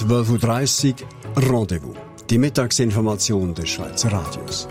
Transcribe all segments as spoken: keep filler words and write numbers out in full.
zwölf Uhr dreißig Rendezvous. Die Mittagsinformation des Schweizer Radios.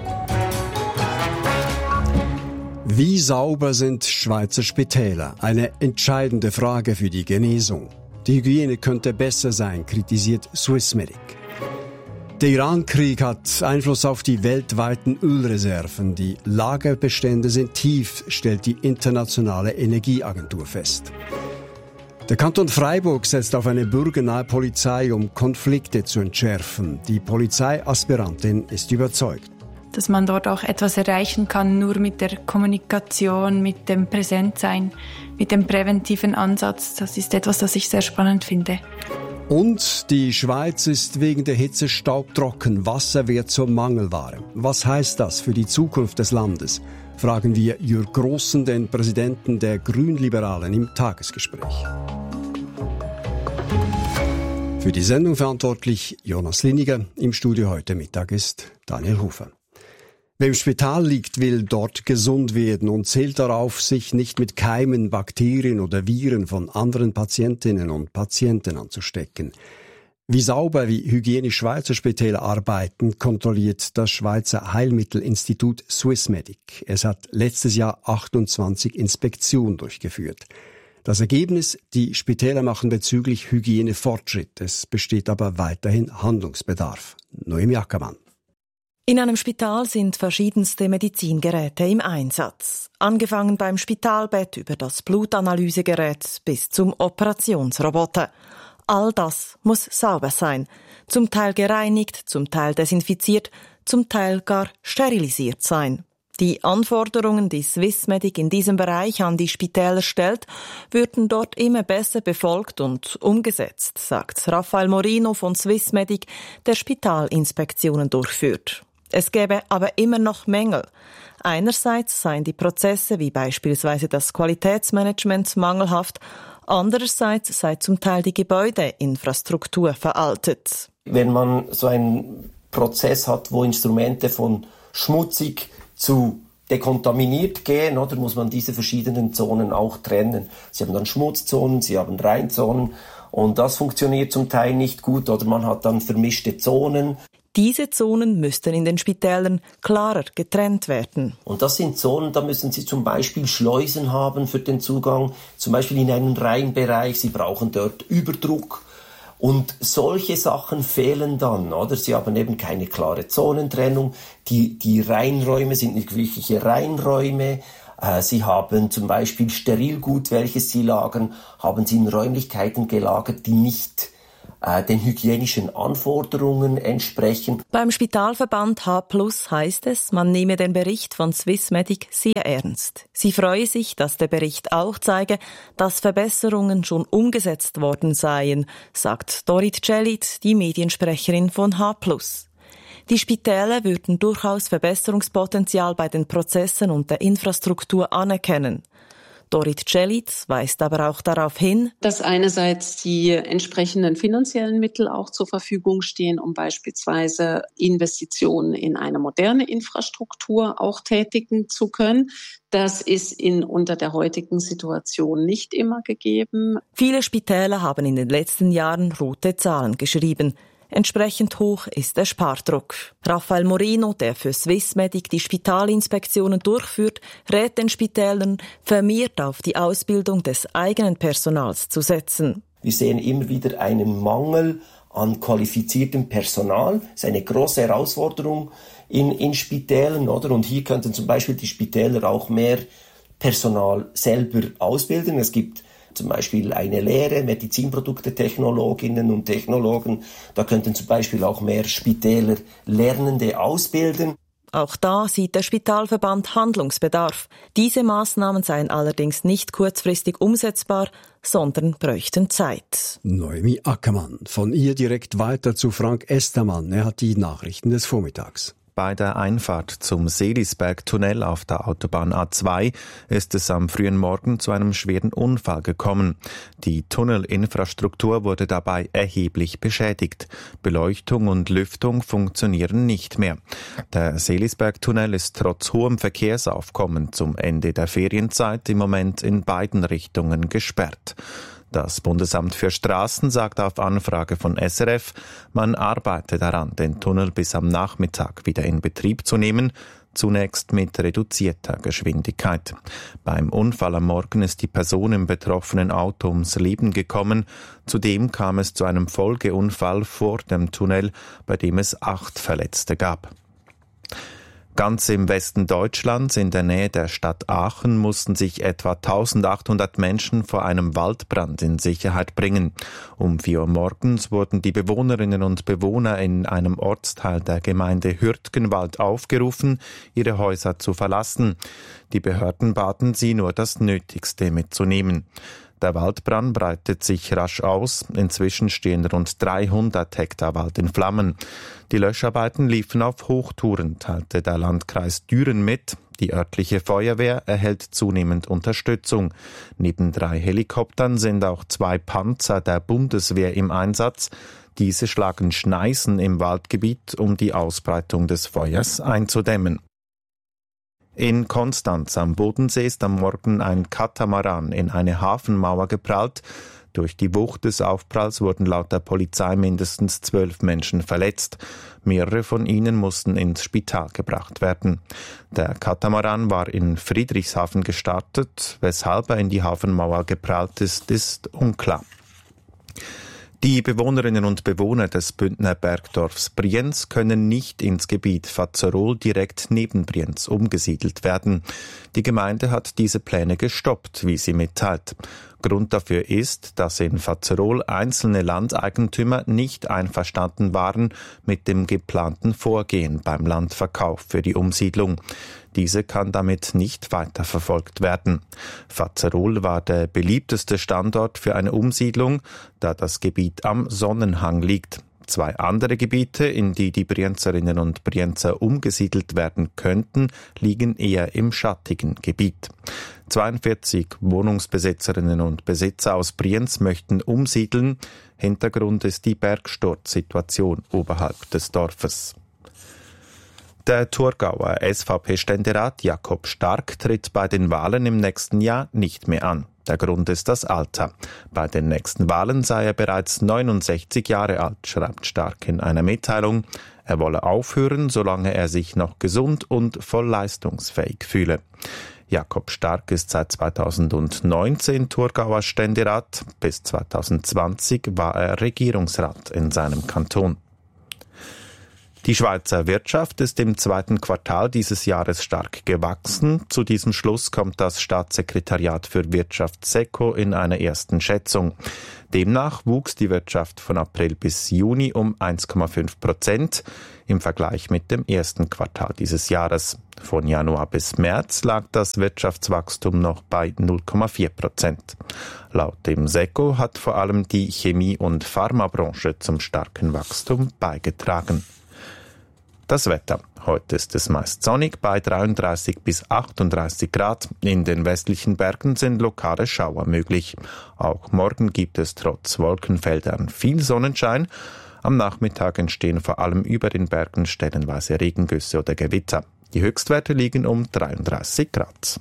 Wie sauber sind Schweizer Spitäler? Eine entscheidende Frage für die Genesung. Die Hygiene könnte besser sein, kritisiert Swissmedic. Der Iran-Krieg hat Einfluss auf die weltweiten Ölreserven. Die Lagerbestände sind tief, stellt die Internationale Energieagentur fest. Der Kanton Freiburg setzt auf eine bürgernahe Polizei, um Konflikte zu entschärfen. Die Polizeiaspirantin ist überzeugt. Dass man dort auch etwas erreichen kann, nur mit der Kommunikation, mit dem Präsentsein, mit dem präventiven Ansatz. Das ist etwas, das ich sehr spannend finde. Und die Schweiz ist wegen der Hitze staubtrocken. Wasser wird zur Mangelware. Was heißt das für die Zukunft des Landes? Fragen wir Jürg Grossen, den Präsidenten der Grünliberalen, im Tagesgespräch. Für die Sendung verantwortlich Jonas Liniger. Im Studio heute Mittag ist Daniel Hofer. Wer im Spital liegt, will dort gesund werden und zählt darauf, sich nicht mit Keimen, Bakterien oder Viren von anderen Patientinnen und Patienten anzustecken. Wie sauber, wie hygienisch Schweizer Spitäler arbeiten, kontrolliert das Schweizer Heilmittelinstitut Swissmedic. Es hat letztes Jahr achtundzwanzig Inspektionen durchgeführt. Das Ergebnis: Die Spitäler machen bezüglich Hygiene Fortschritt. Es besteht aber weiterhin Handlungsbedarf. Noemi Ackermann. In einem Spital sind verschiedenste Medizingeräte im Einsatz. Angefangen beim Spitalbett über das Blutanalysegerät bis zum Operationsroboter. All das muss sauber sein. Zum Teil gereinigt, zum Teil desinfiziert, zum Teil gar sterilisiert sein. Die Anforderungen, die Swissmedic in diesem Bereich an die Spitäler stellt, würden dort immer besser befolgt und umgesetzt, sagt Raphael Morino von Swissmedic, der Spitalinspektionen durchführt. Es gäbe aber immer noch Mängel. Einerseits seien die Prozesse wie beispielsweise das Qualitätsmanagement mangelhaft, andererseits sei zum Teil die Gebäudeinfrastruktur veraltet. Wenn man so einen Prozess hat, wo Instrumente von schmutzig zu dekontaminiert gehen, oder muss man diese verschiedenen Zonen auch trennen. Sie haben dann Schmutzzonen, sie haben Reinzonen und das funktioniert zum Teil nicht gut oder man hat dann vermischte Zonen. Diese Zonen müssten in den Spitälern klarer getrennt werden. Und das sind Zonen, da müssen Sie zum Beispiel Schleusen haben für den Zugang, zum Beispiel in einen Reinbereich. Sie brauchen dort Überdruck. Und solche Sachen fehlen dann, oder? Sie haben eben keine klare Zonentrennung. Die, die Reinräume sind nicht wirkliche Reinräume. Äh, Sie haben zum Beispiel Sterilgut, welches Sie lagern, haben Sie in Räumlichkeiten gelagert, die nicht den hygienischen Anforderungen entsprechen. Beim Spitalverband H plus heißt es, man nehme den Bericht von Swissmedic sehr ernst. Sie freue sich, dass der Bericht auch zeige, dass Verbesserungen schon umgesetzt worden seien, sagt Dorit Celit, die Mediensprecherin von H plus. Die Spitäler würden durchaus Verbesserungspotenzial bei den Prozessen und der Infrastruktur anerkennen. Dorit Celit weist aber auch darauf hin, dass einerseits die entsprechenden finanziellen Mittel auch zur Verfügung stehen, um beispielsweise Investitionen in eine moderne Infrastruktur auch tätigen zu können. Das ist in unter der heutigen Situation nicht immer gegeben. Viele Spitäler haben in den letzten Jahren rote Zahlen geschrieben. Entsprechend hoch ist der Spardruck. Raphael Morino, der für Swissmedic die Spitalinspektionen durchführt, rät den Spitälern, vermehrt auf die Ausbildung des eigenen Personals zu setzen. Wir sehen immer wieder einen Mangel an qualifiziertem Personal. Das ist eine große Herausforderung in, in Spitälern, oder? Und hier könnten zum Beispiel die Spitäler auch mehr Personal selber ausbilden. Es gibt zum Beispiel eine Lehre, Medizinprodukte-Technologinnen und Technologen. Da könnten zum Beispiel auch mehr Spitäler Lernende ausbilden. Auch da sieht der Spitalverband Handlungsbedarf. Diese Maßnahmen seien allerdings nicht kurzfristig umsetzbar, sondern bräuchten Zeit. Noemi Ackermann. Von ihr direkt weiter zu Frank Estermann. Er hat die Nachrichten des Vormittags. Bei der Einfahrt zum Seelisberg-Tunnel auf der Autobahn A zwei ist es am frühen Morgen zu einem schweren Unfall gekommen. Die Tunnelinfrastruktur wurde dabei erheblich beschädigt. Beleuchtung und Lüftung funktionieren nicht mehr. Der Seelisberg-Tunnel ist trotz hohem Verkehrsaufkommen zum Ende der Ferienzeit im Moment in beiden Richtungen gesperrt. Das Bundesamt für Straßen sagt auf Anfrage von S R F, man arbeite daran, den Tunnel bis am Nachmittag wieder in Betrieb zu nehmen, zunächst mit reduzierter Geschwindigkeit. Beim Unfall am Morgen ist die Person im betroffenen Auto ums Leben gekommen. Zudem kam es zu einem Folgeunfall vor dem Tunnel, bei dem es acht Verletzte gab. Ganz im Westen Deutschlands, in der Nähe der Stadt Aachen, mussten sich etwa eintausendachthundert Menschen vor einem Waldbrand in Sicherheit bringen. Um vier Uhr morgens wurden die Bewohnerinnen und Bewohner in einem Ortsteil der Gemeinde Hürtgenwald aufgerufen, ihre Häuser zu verlassen. Die Behörden baten sie, nur das Nötigste mitzunehmen. Der Waldbrand breitet sich rasch aus. Inzwischen stehen rund dreihundert Hektar Wald in Flammen. Die Löscharbeiten liefen auf Hochtouren, teilte der Landkreis Düren mit. Die örtliche Feuerwehr erhält zunehmend Unterstützung. Neben drei Helikoptern sind auch zwei Panzer der Bundeswehr im Einsatz. Diese schlagen Schneisen im Waldgebiet, um die Ausbreitung des Feuers einzudämmen. In Konstanz am Bodensee ist am Morgen ein Katamaran in eine Hafenmauer geprallt. Durch die Wucht des Aufpralls wurden laut der Polizei mindestens zwölf Menschen verletzt. Mehrere von ihnen mussten ins Spital gebracht werden. Der Katamaran war in Friedrichshafen gestartet. Weshalb er in die Hafenmauer geprallt ist, ist unklar. Die Bewohnerinnen und Bewohner des Bündner Bergdorfs Brienz können nicht ins Gebiet Vazerol direkt neben Brienz umgesiedelt werden. Die Gemeinde hat diese Pläne gestoppt, wie sie mitteilt. Grund dafür ist, dass in Vazerol einzelne Landeigentümer nicht einverstanden waren mit dem geplanten Vorgehen beim Landverkauf für die Umsiedlung. Diese kann damit nicht weiterverfolgt werden. Vazerol war der beliebteste Standort für eine Umsiedlung, da das Gebiet am Sonnenhang liegt. Zwei andere Gebiete, in die die Brienzerinnen und Brienzer umgesiedelt werden könnten, liegen eher im schattigen Gebiet. zweiundvierzig Wohnungsbesitzerinnen und Besitzer aus Brienz möchten umsiedeln. Hintergrund ist die Bergsturzsituation oberhalb des Dorfes. Der Thurgauer S V P-Ständerat Jakob Stark tritt bei den Wahlen im nächsten Jahr nicht mehr an. Der Grund ist das Alter. Bei den nächsten Wahlen sei er bereits neunundsechzig Jahre alt, schreibt Stark in einer Mitteilung. Er wolle aufhören, solange er sich noch gesund und voll leistungsfähig fühle. Jakob Stark ist seit zweitausendneunzehn Thurgauer Ständerat. Bis zweitausendzwanzig war er Regierungsrat in seinem Kanton. Die Schweizer Wirtschaft ist im zweiten Quartal dieses Jahres stark gewachsen. Zu diesem Schluss kommt das Staatssekretariat für Wirtschaft SECO in einer ersten Schätzung. Demnach wuchs die Wirtschaft von April bis Juni um eins Komma fünf Prozent im Vergleich mit dem ersten Quartal dieses Jahres. Von Januar bis März lag das Wirtschaftswachstum noch bei null Komma vier Prozent. Laut dem SECO hat vor allem die Chemie- und Pharmabranche zum starken Wachstum beigetragen. Das Wetter. Heute ist es meist sonnig bei dreiunddreißig bis achtunddreißig Grad. In den westlichen Bergen sind lokale Schauer möglich. Auch morgen gibt es trotz Wolkenfeldern viel Sonnenschein. Am Nachmittag entstehen vor allem über den Bergen stellenweise Regengüsse oder Gewitter. Die Höchstwerte liegen um dreiunddreißig Grad.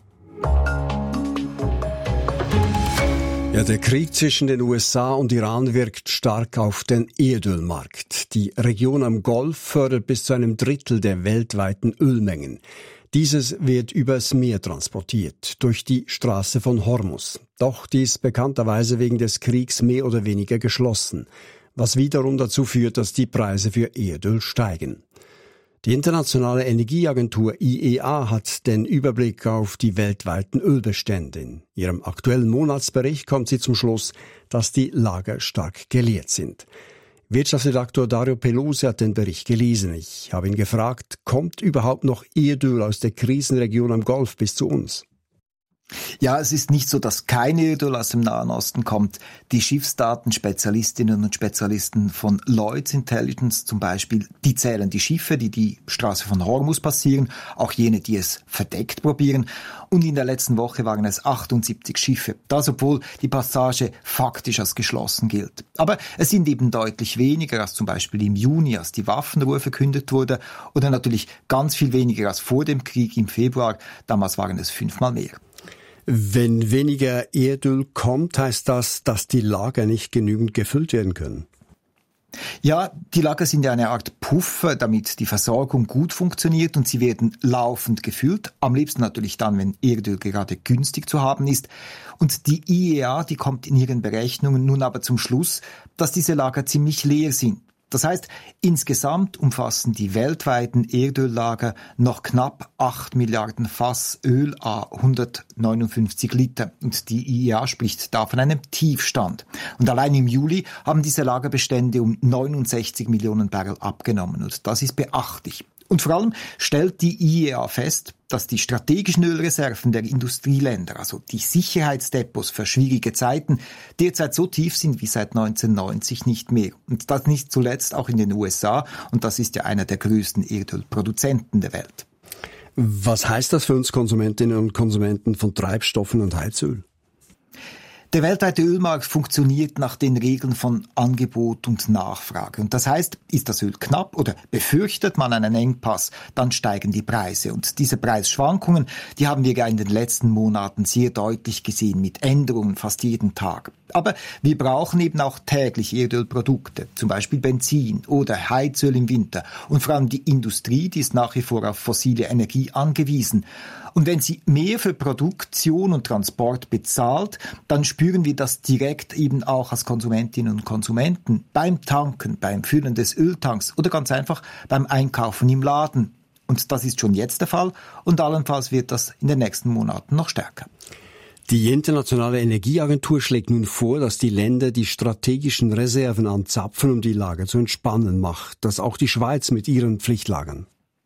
Ja, der Krieg zwischen den U S A und Iran wirkt stark auf den Erdölmarkt. Die Region am Golf fördert bis zu einem Drittel der weltweiten Ölmengen. Dieses wird übers Meer transportiert, durch die Straße von Hormuz. Doch die ist bekannterweise wegen des Kriegs mehr oder weniger geschlossen, was wiederum dazu führt, dass die Preise für Erdöl steigen. Die Internationale Energieagentur I E A hat den Überblick auf die weltweiten Ölbestände. In ihrem aktuellen Monatsbericht kommt sie zum Schluss, dass die Lager stark geleert sind. Wirtschaftsredaktor Dario Pelosi hat den Bericht gelesen. Ich habe ihn gefragt, kommt überhaupt noch Erdöl aus der Krisenregion am Golf bis zu uns? Ja, es ist nicht so, dass kein Erdöl aus dem Nahen Osten kommt. Die Schiffsdatenspezialistinnen und Spezialisten von Lloyd's Intelligence zum Beispiel, die zählen die Schiffe, die die Straße von Hormuz passieren, auch jene, die es verdeckt probieren. Und in der letzten Woche waren es achtundsiebzig Schiffe. Das, obwohl die Passage faktisch als geschlossen gilt. Aber es sind eben deutlich weniger als zum Beispiel im Juni, als die Waffenruhe verkündet wurde. Oder natürlich ganz viel weniger als vor dem Krieg im Februar. Damals waren es fünfmal mehr. Wenn weniger Erdöl kommt, heißt das, dass die Lager nicht genügend gefüllt werden können? Ja, die Lager sind ja eine Art Puffer, damit die Versorgung gut funktioniert und sie werden laufend gefüllt. Am liebsten natürlich dann, wenn Erdöl gerade günstig zu haben ist. Und die I E A, die kommt in ihren Berechnungen nun aber zum Schluss, dass diese Lager ziemlich leer sind. Das heißt, insgesamt umfassen die weltweiten Erdöllager noch knapp acht Milliarden Fass Öl à hundertneunundfünfzig Liter. Und die I E A spricht da von einem Tiefstand. Und allein im Juli haben diese Lagerbestände um neunundsechzig Millionen Barrel abgenommen. Und das ist beachtlich. Und vor allem stellt die I E A fest, dass die strategischen Ölreserven der Industrieländer, also die Sicherheitsdepots für schwierige Zeiten, derzeit so tief sind wie seit neunzehnhundertneunzig nicht mehr. Und das nicht zuletzt auch in den U S A. Und das ist ja einer der größten Erdölproduzenten der Welt. Was heißt das für uns Konsumentinnen und Konsumenten von Treibstoffen und Heizöl? Der weltweite Ölmarkt funktioniert nach den Regeln von Angebot und Nachfrage. Und das heißt, ist das Öl knapp oder befürchtet man einen Engpass, dann steigen die Preise. Und diese Preisschwankungen, die haben wir ja in den letzten Monaten sehr deutlich gesehen, mit Änderungen fast jeden Tag. Aber wir brauchen eben auch täglich Erdölprodukte, zum Beispiel Benzin oder Heizöl im Winter. Und vor allem die Industrie, die ist nach wie vor auf fossile Energie angewiesen. Und wenn sie mehr für Produktion und Transport bezahlt, dann spüren wir das direkt eben auch als Konsumentinnen und Konsumenten beim Tanken, beim Füllen des Öltanks oder ganz einfach beim Einkaufen im Laden. Und das ist schon jetzt der Fall und allenfalls wird das in den nächsten Monaten noch stärker. Die Internationale Energieagentur schlägt nun vor, dass die Länder die strategischen Reserven anzapfen, um die Lage zu entspannen. Macht das auch die Schweiz mit ihren Pflichtlagern?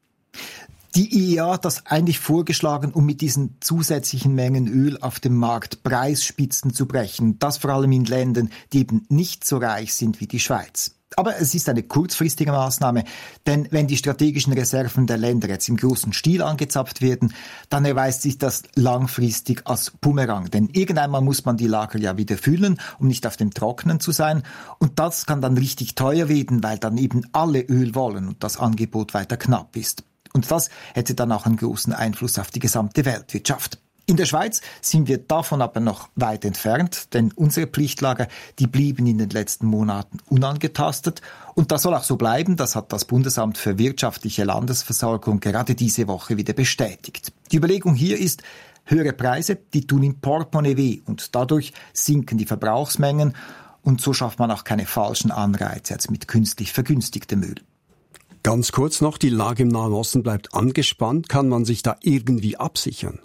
Die I E A hat das eigentlich vorgeschlagen, um mit diesen zusätzlichen Mengen Öl auf dem Markt Preisspitzen zu brechen. Das vor allem in Ländern, die eben nicht so reich sind wie die Schweiz. Aber es ist eine kurzfristige Maßnahme, denn wenn die strategischen Reserven der Länder jetzt im großen Stil angezapft werden, dann erweist sich das langfristig als Bumerang. Denn irgendeinmal muss man die Lager ja wieder füllen, um nicht auf dem Trockenen zu sein. Und das kann dann richtig teuer werden, weil dann eben alle Öl wollen und das Angebot weiter knapp ist. Und das hätte dann auch einen großen Einfluss auf die gesamte Weltwirtschaft. In der Schweiz sind wir davon aber noch weit entfernt, denn unsere Pflichtlager, die blieben in den letzten Monaten unangetastet. Und das soll auch so bleiben, das hat das Bundesamt für wirtschaftliche Landesversorgung gerade diese Woche wieder bestätigt. Die Überlegung hier ist, höhere Preise, die tun im Portemonnaie weh und dadurch sinken die Verbrauchsmengen und so schafft man auch keine falschen Anreize jetzt mit künstlich vergünstigtem Öl. Ganz kurz noch, die Lage im Nahen Osten bleibt angespannt. Kann man sich da irgendwie absichern?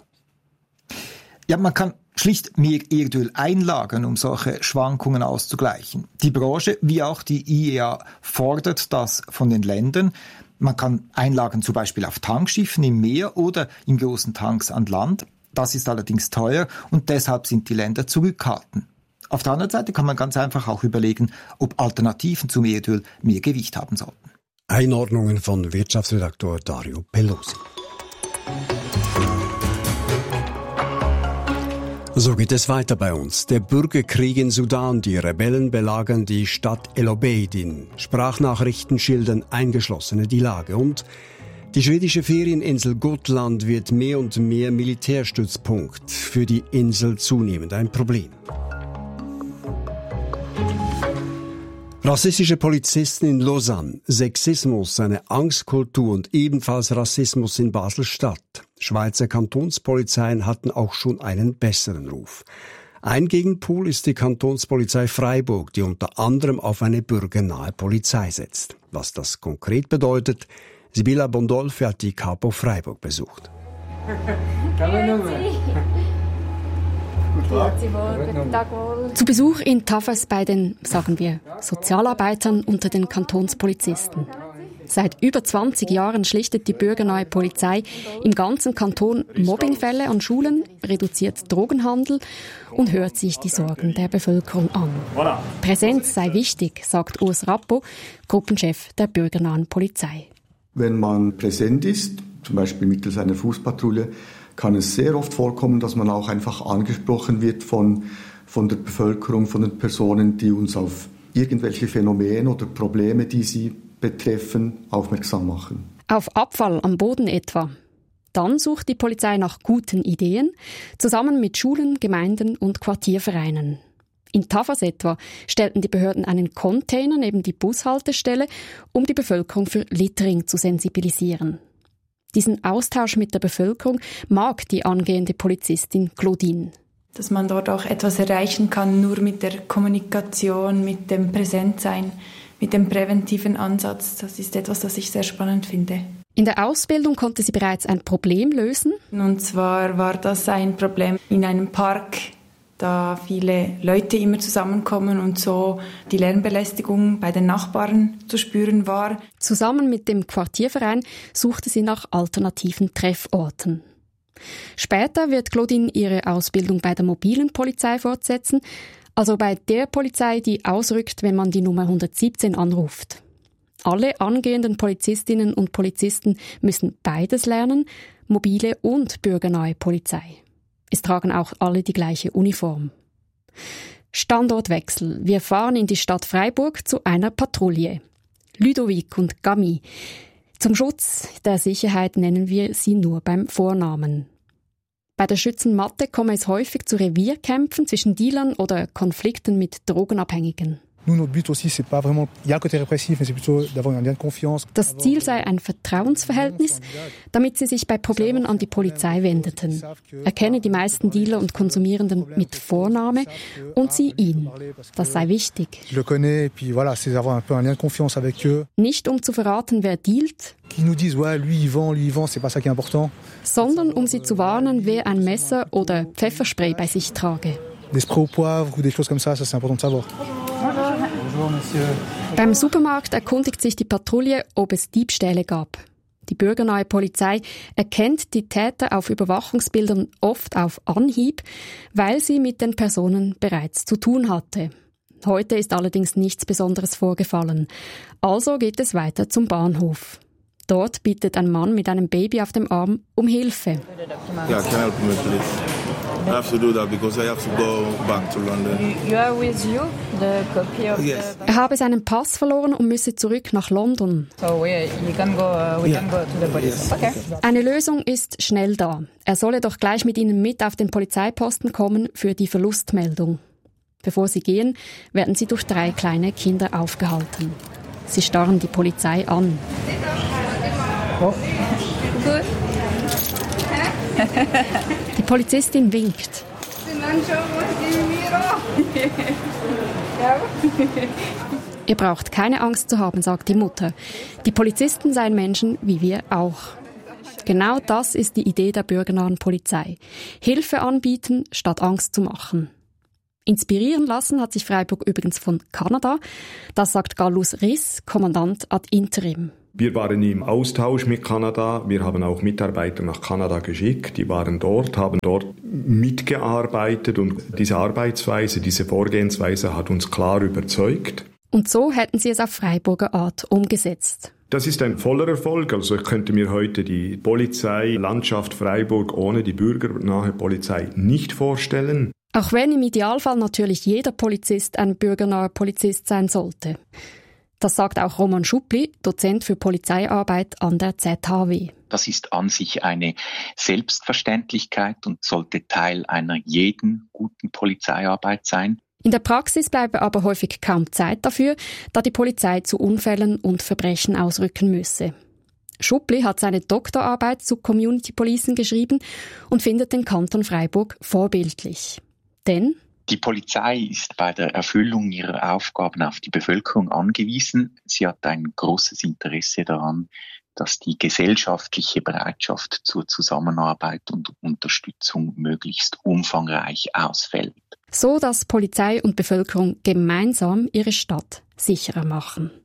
Ja, man kann schlicht mehr Erdöl einlagern, um solche Schwankungen auszugleichen. Die Branche wie auch die I E A fordert das von den Ländern. Man kann einlagern zum Beispiel auf Tankschiffen im Meer oder in großen Tanks an Land. Das ist allerdings teuer und deshalb sind die Länder zurückhaltend. Auf der anderen Seite kann man ganz einfach auch überlegen, ob Alternativen zum Erdöl mehr Gewicht haben sollten. Einordnungen von Wirtschaftsredaktor Dario Pelosi. So geht es weiter bei uns. Der Bürgerkrieg in Sudan. Die Rebellen belagern die Stadt El Obeid. In Sprachnachrichten schildern Eingeschlossene die Lage. Und die schwedische Ferieninsel Gotland wird mehr und mehr Militärstützpunkt. Für die Insel zunehmend ein Problem. Rassistische Polizisten in Lausanne, Sexismus, eine Angstkultur und ebenfalls Rassismus in Basel-Stadt. Schweizer Kantonspolizeien hatten auch schon einen besseren Ruf. Ein Gegenpol ist die Kantonspolizei Freiburg, die unter anderem auf eine bürgernahe Polizei setzt. Was das konkret bedeutet, Sibylla Bondolfi hat die Kapo Freiburg besucht. Zu Besuch in Tafels bei den, sagen wir, Sozialarbeitern unter den Kantonspolizisten. Seit über zwanzig Jahren schlichtet die bürgernahe Polizei im ganzen Kanton Mobbingfälle an Schulen, reduziert Drogenhandel und hört sich die Sorgen der Bevölkerung an. Präsenz sei wichtig, sagt Urs Rappo, Gruppenchef der bürgernahen Polizei. Wenn man präsent ist, zum Beispiel mittels einer Fußpatrouille, kann es sehr oft vorkommen, dass man auch einfach angesprochen wird von, von der Bevölkerung, von den Personen, die uns auf irgendwelche Phänomene oder Probleme, die sie betreffen, aufmerksam machen. Auf Abfall am Boden etwa. Dann sucht die Polizei nach guten Ideen, zusammen mit Schulen, Gemeinden und Quartiervereinen. In Tafas etwa stellten die Behörden einen Container neben die Bushaltestelle, um die Bevölkerung für Littering zu sensibilisieren. Diesen Austausch mit der Bevölkerung mag die angehende Polizistin Claudine. Dass man dort auch etwas erreichen kann, nur mit der Kommunikation, mit dem Präsentsein, mit dem präventiven Ansatz. Das ist etwas, das ich sehr spannend finde. In der Ausbildung konnte sie bereits ein Problem lösen. Und zwar war das ein Problem in einem Park, da viele Leute immer zusammenkommen und so die Lärmbelästigung bei den Nachbarn zu spüren war. Zusammen mit dem Quartierverein suchte sie nach alternativen Trefforten. Später wird Claudine ihre Ausbildung bei der mobilen Polizei fortsetzen, also bei der Polizei, die ausrückt, wenn man die Nummer hundertsiebzehn anruft. Alle angehenden Polizistinnen und Polizisten müssen beides lernen, mobile und bürgernahe Polizei. Es tragen auch alle die gleiche Uniform. Standortwechsel. Wir fahren in die Stadt Freiburg zu einer Patrouille. Ludovic und Gami. Zum Schutz der Sicherheit nennen wir sie nur beim Vornamen. Bei der Schützenmatte komme es häufig zu Revierkämpfen zwischen Dealern oder Konflikten mit Drogenabhängigen. Das Ziel sei ein Vertrauensverhältnis, damit sie sich bei Problemen an die Polizei wendeten. Er kenne die meisten Dealer und Konsumierenden mit Vorname und sie ihn. Das sei wichtig. Nicht um zu verraten, wer dealt, sondern um sie zu warnen, wer ein Messer oder Pfefferspray bei sich trage. Beim Supermarkt erkundigt sich die Patrouille, ob es Diebstähle gab. Die bürgernahe Polizei erkennt die Täter auf Überwachungsbildern oft auf Anhieb, weil sie mit den Personen bereits zu tun hatte. Heute ist allerdings nichts Besonderes vorgefallen. Also geht es weiter zum Bahnhof. Dort bittet ein Mann mit einem Baby auf dem Arm um Hilfe. Yeah, can help me, please. I have to do that because I have to go back to London. You are with you, the copy of yes. the... Er habe seinen Pass verloren und müsse zurück nach London. So we, you can go, uh, we yeah. can go to the police. Yes. Okay. Eine Lösung ist schnell da. Er solle doch gleich mit ihnen mit auf den Polizeiposten kommen für die Verlustmeldung. Bevor sie gehen, werden sie durch drei kleine Kinder aufgehalten. Sie starren die Polizei an. Oh. Gut. Die Polizistin winkt. Ihr braucht keine Angst zu haben, sagt die Mutter. Die Polizisten seien Menschen wie wir auch. Genau das ist die Idee der bürgernahen Polizei. Hilfe anbieten, statt Angst zu machen. Inspirieren lassen hat sich Freiburg übrigens von Kanada. Das sagt Gallus Riss, Kommandant ad interim. Wir waren im Austausch mit Kanada. Wir haben auch Mitarbeiter nach Kanada geschickt. Die waren dort, haben dort mitgearbeitet und diese Arbeitsweise, diese Vorgehensweise hat uns klar überzeugt. Und so hätten sie es auf Freiburger Art umgesetzt. Das ist ein voller Erfolg. Also ich könnte mir heute die Polizeilandschaft Freiburg ohne die bürgernahe Polizei nicht vorstellen. Auch wenn im Idealfall natürlich jeder Polizist ein bürgernaher Polizist sein sollte. Das sagt auch Roman Schuppli, Dozent für Polizeiarbeit an der Z H W. Das ist an sich eine Selbstverständlichkeit und sollte Teil einer jeden guten Polizeiarbeit sein. In der Praxis bleibe aber häufig kaum Zeit dafür, da die Polizei zu Unfällen und Verbrechen ausrücken müsse. Schuppli hat seine Doktorarbeit zu Community Policing geschrieben und findet den Kanton Freiburg vorbildlich. Denn die Polizei ist bei der Erfüllung ihrer Aufgaben auf die Bevölkerung angewiesen. Sie hat ein großes Interesse daran, dass die gesellschaftliche Bereitschaft zur Zusammenarbeit und Unterstützung möglichst umfangreich ausfällt. So dass Polizei und Bevölkerung gemeinsam ihre Stadt sicherer machen.